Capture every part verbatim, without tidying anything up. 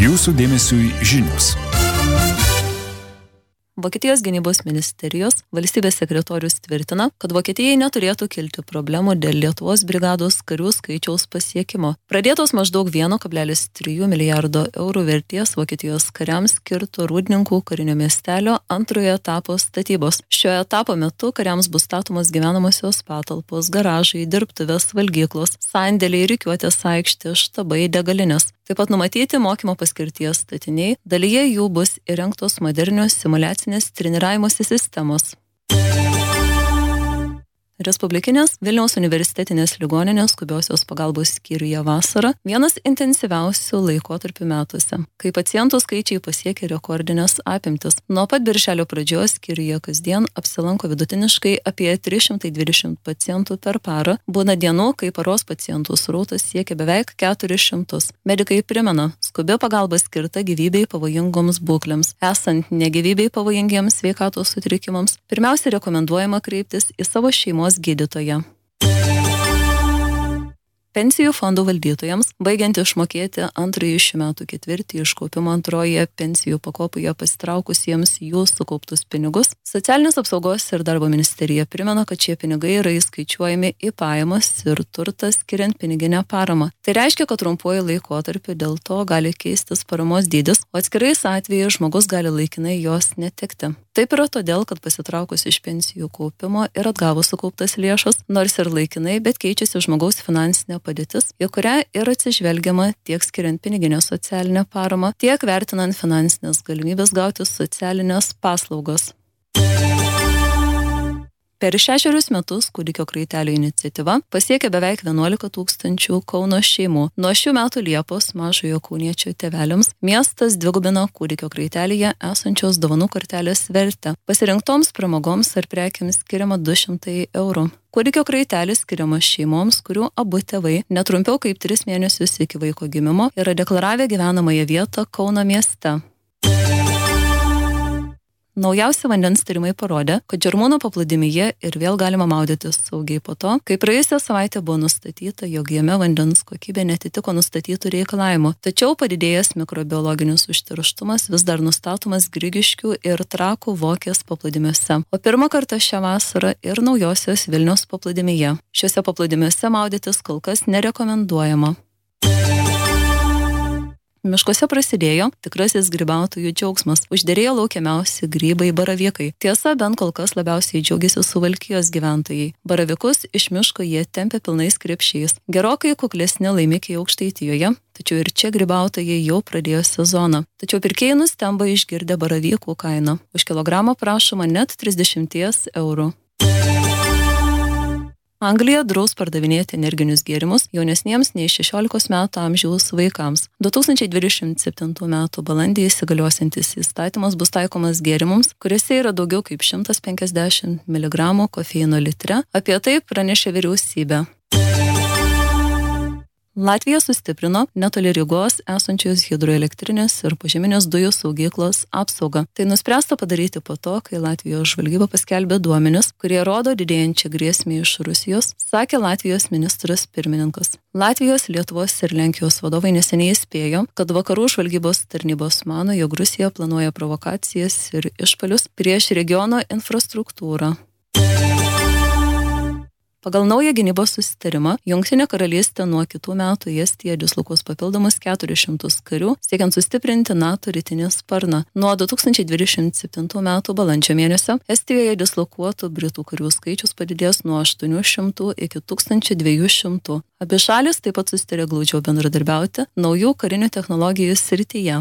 Jūsų dėmesiui žinios. Vokietijos gynybos ministerijos valstybės sekretorius tvirtina, kad Vokietijai neturėtų kilti problemų dėl Lietuvos brigados karių skaičiaus pasiekimo. Pradėtos maždaug vieno kablelis trijų milijardo eurų vertės Vokietijos kariams skirto Rūdninkų karinio miestelio antrojo etapo statybos. Šio etapo metu kariams bus statomos gyvenamosios patalpos, garažai, dirbtuvės, valgyklos, sandėliai, rikiuotės aikštė, štabai, degalinės. Taip pat numatyti mokymo paskirties statiniai, dalyje jų bus įrengtos modernios simuliacinės treniravimosi sistemos. Respublikinės Vilniaus universitetinės ligoninės skubiosios pagalbos skyriuje vasarą vienas intensyviausių laikotarpių metuose, kai pacientų skaičiai pasiekė rekordinės apimtis. Nuo pat birželio pradžios skyriuje kasdien apsilanko vidutiniškai apie trys šimtai dvidešimt pacientų per parą. Būna dienų, kai paros pacientų srautas siekia beveik keturis šimtus. Medikai primena, skubi pagalba skirta gyvybei pavojingoms būklėms. Esant negyvybei pavojingiems sveikatos sutrikimams, pirmiausia rekomenduojama kreiptis į savo šeimos gydytoją. Pensijų fondų valdytojams, baigiant išmokėti antrąjį šių metų ketvirtį iš kaupimo antroje pensijų pakopoje pasitraukusiems jų sukauptus pinigus, Socialinės apsaugos ir darbo ministerija primena, kad šie pinigai yra įskaičiuojami į pajamas ir turtą skiriant piniginę paramą. Tai reiškia, kad trumpuoju laikotarpiu dėl to gali keistis paramos dydis, o atskirais atvejais žmogus gali laikinai jos netekti. Taip yra todėl, kad pasitraukus iš pensijų kaupimo ir atgavus sukauptas lėšas, nors ir laikinai, bet keičiasi žmogaus finansinė padėtis, į kurią ir atsižvelgiama tiek skiriant piniginę socialinę paramą, tiek vertinant finansinės galimybės gauti socialinės paslaugos. Per šešerius metus kūdikio kraitelio iniciatyva pasiekė beveik vienuolika tūkstančių Kauno šeimų. Nuo šių metų Liepos mažojo kauniečio tėveliams miestas dvigubino kūdikio kraitelėje esančios dovanų kortelės vertę. Pasirinktoms pramogoms ar prekiams skiriama du šimtai eurų. Kūdikio kraitelis skiriamas šeimoms, kurių abu tėvai netrumpiau kaip tris mėnesius iki vaiko gimimo yra deklaravę gyvenamąją vietą Kauno mieste. Naujausi vandens tyrimai parodė, kad Žirmūnų paplūdimyje ir vėl galima maudytis saugiai po to, kai praėjusią savaitę buvo nustatyta, jog jame vandens kokybė netitiko nustatytų reikalavimų. Tačiau padidėjęs mikrobiologinis užterštumas vis dar nustatomas Grigiškių ir Trakų Vokės paplūdimiuose, o pirmą kartą šią vasarą ir Naujosios Vilnios paplūdimyje. Šiuose paplūdimiuose maudytis kol kas nerekomenduojama. Miškuose prasidėjo tikrasis grybautojų džiaugsmas. Užderėjo laukiamiausi grybai baravykai. Tiesa, bent kol kas labiausiai džiaugiasi Suvalkijos gyventojai. Baravykus iš miško jie tempia pilnais krepšiais. Gerokai kuklesni laimikiai Aukštaitijoje, tačiau ir čia grybautojai jau pradėjo sezoną. Tačiau pirkėjai nustemba išgirdę baravykų kainą. Už kilogramą prašoma net trisdešimt eurų. Anglija draus pardavinėti energinius gėrimus jaunesniems nei šešiolikos metų amžiaus vaikams. du tūkstančiai dvidešimt septintų metų balandį įsigaliosiantis įstatymas bus taikomas gėrimams, kuriuose yra daugiau kaip šimtas penkiasdešimt miligramų kofeino litre. Apie tai pranešė vyriausybė. Latvija sustiprino netoli Rygos esančios hidroelektrinės ir požeminės dujų saugyklos apsaugą. Tai nuspręsta padaryti po to, kai Latvijos žvalgyba paskelbė duomenis, kurie rodo didėjančią grėsmę iš Rusijos, sakė Latvijos ministras pirmininkas. Latvijos, Lietuvos ir Lenkijos vadovai neseniai įspėjo, kad vakarų žvalgybos tarnybos mano, jog Rusija planuoja provokacijas ir išpuolius prieš regiono infrastruktūrą. Pagal naują gynybos susitarimą, Jungtinė karalystė nuo kitų metų į Estiją dislokuos papildomus keturis šimtus karių, siekiant sustiprinti NATO rytinį sparną. Nuo du tūkstančiai dvidešimt septintų metų balandžio mėnesio Estijoje dislokuotų Britų karių skaičius padidės nuo aštuonių šimtų iki tūkstančio dviejų šimtų. Abi šalis taip pat susitarė glaudžiau bendradarbiauti naujų karinių technologijų srityje.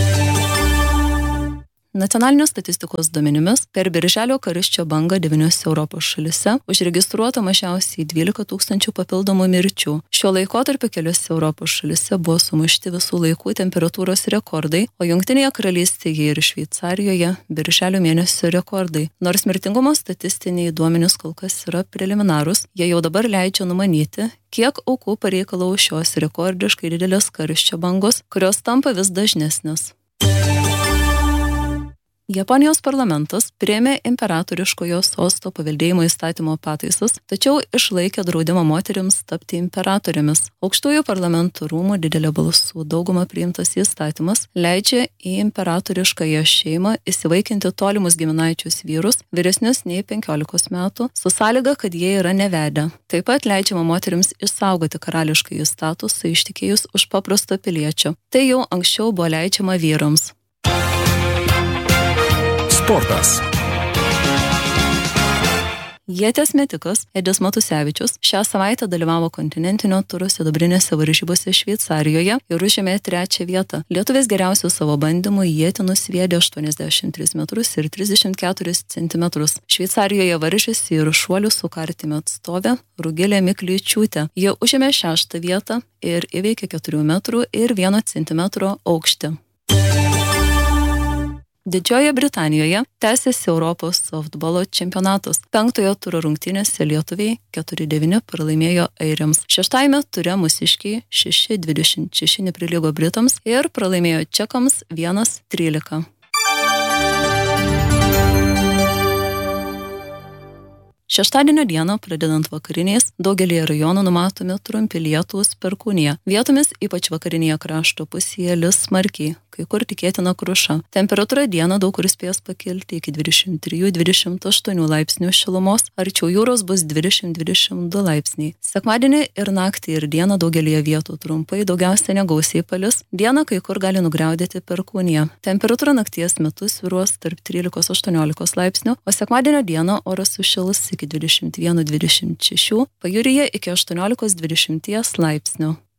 Nacionalinės statistikos duomenimis per birželio karščio bangą devyniose Europos šalise užregistruota mažiausiai dvylika tūkstančių papildomų mirčių. Šiuo laikotarpiu keliose Europos šalise buvo sumušti visų laikų temperatūros rekordai, o Jungtinėje karalystėje ir Šveicarijoje birželio mėnesio rekordai. Nors mirtingumo statistiniai duomenys kol kas yra preliminarūs, jie jau dabar leidžia numanyti, kiek aukų pareikalau šios rekordiškai didelės karščio bangos, kurios tampa vis dažnesnės. Japonijos parlamentas priėmė imperatoriškojo sosto paveldėjimo įstatymo pataisas, tačiau išlaikė draudimą moterims tapti imperatorėmis. Aukštųjų parlamentų rūmų didelė balsų dauguma priimtas įstatymas leidžia į imperatoriškąją šeimą įsivaikinti tolimus giminaičius vyrus vyresnius nei penkiolikos metų, su sąlyga, kad jie yra nevedę. Taip pat leidžiama moterims išsaugoti karališkąjį statusą ištekėjus už paprasto piliečio. Tai jau anksčiau buvo leidžiama vyrams. Sportas. Ieties metikas Edis Matusevičius šią savaitę dalyvavo kontinentinio turo sidabrinėse varžybose Šveicarijoje ir užėmė trečią vietą. Lietuvis geriausių savo bandymų ietį nusviedė aštuoniasdešimt tris metrus ir trisdešimt keturis centimetrus. Šveicarijoje varžėsi ir šuolių su kartimi atstovė Rugilė Miklyčiūtė. Jie užėmė šeštą vietą ir įveikė keturių metrų ir vieno centimetro aukštį. Didžiojoje Britanijoje tęsiasi Europos softbolo čempionatas. Penktojo turo rungtynėse lietuviai keturi devyni pralaimėjo airiams. Šeštajame ture mūsiškiai šeši dvidešimt šeši neprilygo britams ir pralaimėjo čekams vienas trylika. Šeštadienio dieną, pradedant vakariniais, daugelį rajonų numatomi trumpi lietūs perkūnija. Vietomis, ypač vakarinėje krašto pusėje, lis smarkiai, kai kur tikėtina kruša. Temperatūra dieną daug kur spės pakilti iki dvidešimt trijų dvidešimt aštuonių laipsnių šilumos, arčiau jūros bus dvidešimt dvidešimt du laipsniai. Sekmadienį ir naktį ir dieną daugelį vietų trumpai, daugiausia negausiai palis. Dieną kai kur gali nugriaudėti perkūnija. Temperatūra nakties metu svyruos tarp trylikos aštuoniolikos laipsnių, o sekmadienio dieną oras sušils iki dvidešimt vienas dvidešimt šeši, pajūryje iki aštuoniolikos dvidešimt laipsnių.